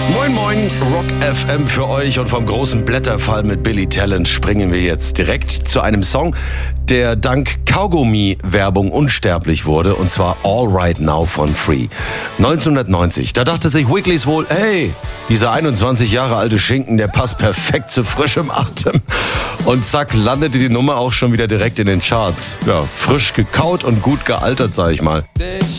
Moin Moin, Rock FM für euch, und vom großen Blätterfall mit Billy Talent springen wir jetzt direkt zu einem Song, der dank Kaugummi-Werbung unsterblich wurde, und zwar All Right Now von Free. 1990, da dachte sich Wiggles wohl, hey, dieser 21 Jahre alte Schinken, der passt perfekt zu frischem Atem. Und zack, landete die Nummer auch schon wieder direkt in den Charts. Ja, frisch gekaut und gut gealtert, sag ich mal.